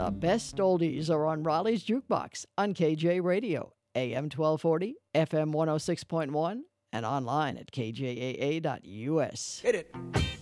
The best oldies are on Raleigh's Jukebox on KJ Radio, AM 1240, FM 106.1, and online at kjaa.us. Hit it.